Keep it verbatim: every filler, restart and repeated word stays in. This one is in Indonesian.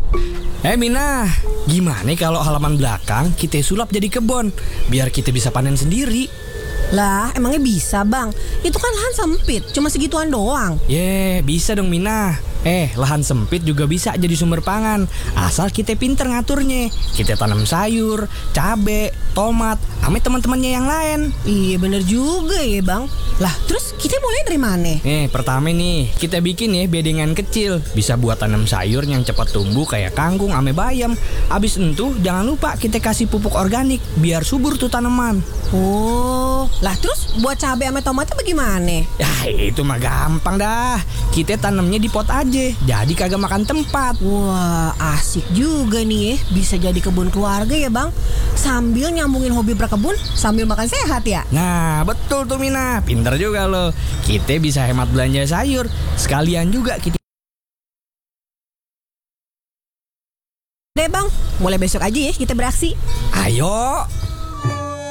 Eh Mina, gimana kalau halaman belakang kita sulap jadi kebun, biar kita bisa panen sendiri? Lah, emangnya bisa bang? Itu kan lahan sempit, cuma segituan doang. Ye, bisa dong Mina. Eh, lahan sempit juga bisa jadi sumber pangan, asal kita pinter ngaturnya. Kita tanam sayur, cabe, tomat, sama teman-temannya yang lain. Iya bener juga ya bang. Lah, terus kita mulai dari mana? Nih, pertama nih, kita bikin ya bedengan kecil. Bisa buat tanam sayur yang cepat tumbuh kayak kangkung ame bayam. Abis itu, jangan lupa kita kasih pupuk organik, biar subur tuh tanaman. Oh, lah terus buat cabai sama tomatnya bagaimana? Ya, itu mah gampang dah. Kita tanamnya di pot aja, jadi kagak makan tempat. Wah, asik juga nih ya. Bisa jadi kebun keluarga ya bang. Sambil nyambungin hobi berkebun, sambil makan sehat ya. Nah, betul tuh Mina, pinter juga loh. Kita bisa hemat belanja sayur, sekalian juga kita. Deh bang, mulai besok aja ya kita beraksi. Ayo.